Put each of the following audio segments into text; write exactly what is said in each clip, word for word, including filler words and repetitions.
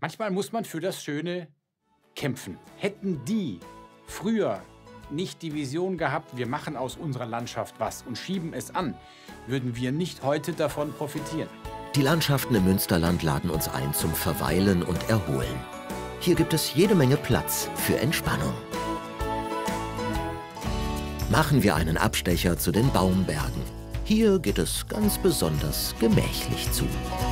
Manchmal muss man für das Schöne kämpfen. Hätten die früher nicht die Vision gehabt, wir machen aus unserer Landschaft was und schieben es an, würden wir nicht heute davon profitieren. Die Landschaften im Münsterland laden uns ein zum Verweilen und Erholen. Hier gibt es jede Menge Platz für Entspannung. Machen wir einen Abstecher zu den Baumbergen. Hier geht es ganz besonders gemächlich zu.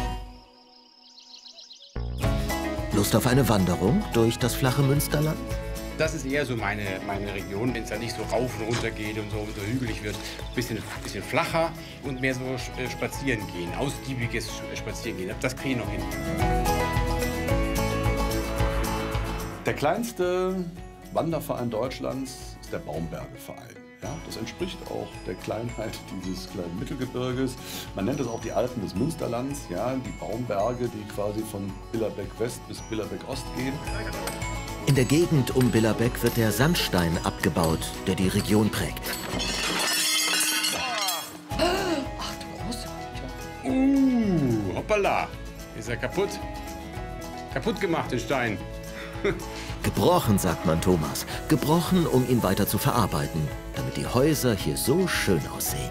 Lust auf eine Wanderung durch das flache Münsterland? Das ist eher so meine, meine Region, wenn es da nicht so rauf und runter geht und so, und so hügelig wird. Ein bisschen, bisschen flacher und mehr so spazieren gehen, ausgiebiges Spazieren gehen. Das kriege ich noch hin. Der kleinste Wanderverein Deutschlands ist der Baumberge-Verein. Ja, das entspricht auch der Kleinheit dieses kleinen Mittelgebirges. Man nennt es auch die Alpen des Münsterlands, ja, die Baumberge, die quasi von Billerbeck West bis Billerbeck Ost gehen. In der Gegend um Billerbeck wird der Sandstein abgebaut, der die Region prägt. Ach du große Güte. Uh, hoppala. Ist er kaputt? Kaputt gemacht, den Stein. Gebrochen, sagt man Thomas. Gebrochen, um ihn weiter zu verarbeiten, damit die Häuser hier so schön aussehen.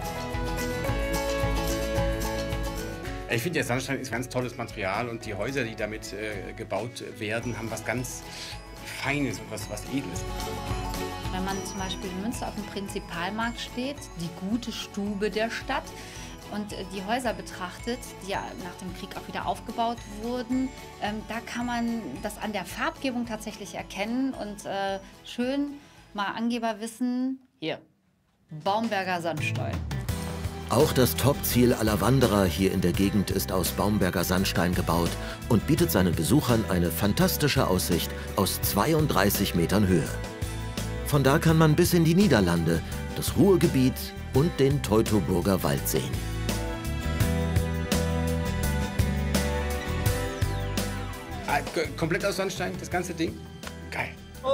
Ich finde, der Sandstein ist ein ganz tolles Material und die Häuser, die damit äh, gebaut werden, haben was ganz Feines und was, was Edles. Wenn man zum Beispiel in Münster auf dem Prinzipalmarkt steht, die gute Stube der Stadt, und die Häuser betrachtet, die ja nach dem Krieg auch wieder aufgebaut wurden, ähm, da kann man das an der Farbgebung tatsächlich erkennen und äh, schön mal Angeberwissen, hier, Baumberger Sandstein. Auch das Topziel aller Wanderer hier in der Gegend ist aus Baumberger Sandstein gebaut und bietet seinen Besuchern eine fantastische Aussicht aus zweiunddreißig Metern Höhe. Von da kann man bis in die Niederlande, das Ruhrgebiet und den Teutoburger Wald sehen. Ah, komplett aus Sandstein, das ganze Ding? Geil.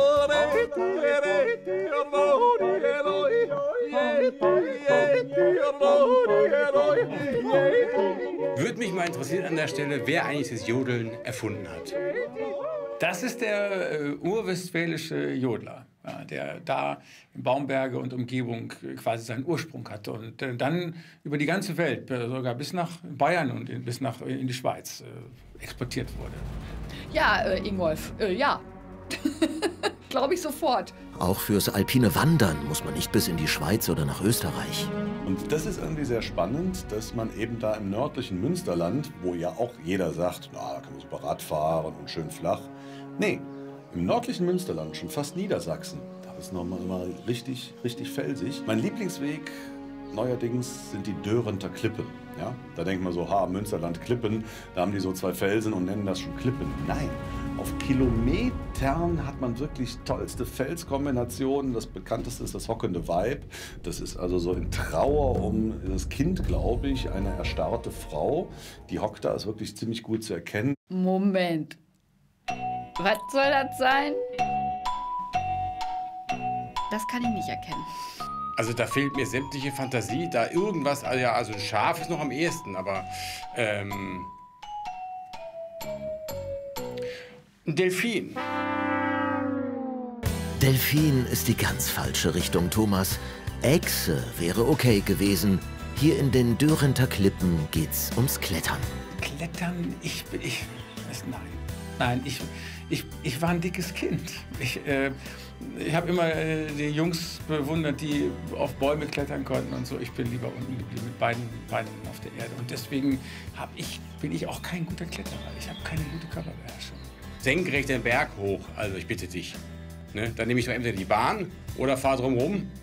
Würde mich mal interessieren an der Stelle, wer eigentlich das Jodeln erfunden hat. Das ist der äh, urwestfälische Jodler, ja, der da in Baumberge und Umgebung quasi seinen Ursprung hatte und äh, dann über die ganze Welt, äh, sogar bis nach Bayern und in, bis nach in die Schweiz äh, exportiert wurde. Ja, äh, Ingolf, äh, ja. Glaube ich sofort. Auch fürs alpine Wandern muss man nicht bis in die Schweiz oder nach Österreich. Und das ist irgendwie sehr spannend, dass man eben da im nördlichen Münsterland, wo ja auch jeder sagt, na, da kann man super Rad fahren und schön flach. Nee, im nördlichen Münsterland, schon fast Niedersachsen, da ist noch mal, mal richtig, richtig felsig. Mein Lieblingsweg neuerdings sind die Dörrenter Klippen. Ja? Da denkt man so, ha, Münsterland, Klippen, da haben die so zwei Felsen und nennen das schon Klippen. Nein, auf Kilometern hat man wirklich tollste Felskombinationen. Das bekannteste ist das hockende Weib. Das ist also so in Trauer um das Kind, glaube ich, eine erstarrte Frau. Die hockt da, ist wirklich ziemlich gut zu erkennen. Moment. Was soll das sein? Das kann ich nicht erkennen. Also da fehlt mir sämtliche Fantasie, da irgendwas, also, ja, also ein Schaf ist noch am ehesten, aber ähm, ein Delfin. Delfin ist die ganz falsche Richtung, Thomas. Echse wäre okay gewesen. Hier in den Dörrenter Klippen geht's ums Klettern. Klettern? Ich bin... Ich, nein. Nein, ich, ich, ich war ein dickes Kind. Ich, äh, ich habe immer äh, die Jungs bewundert, die auf Bäume klettern konnten und so. Ich bin lieber unten geblieben mit beiden Beinen auf der Erde. Und deswegen hab ich, bin ich auch kein guter Kletterer. Ich habe keine gute Körperbeherrschung. Senkrecht den Berg hoch, also ich bitte dich. Ne? Dann nehme ich doch entweder die Bahn oder fahre drum rum.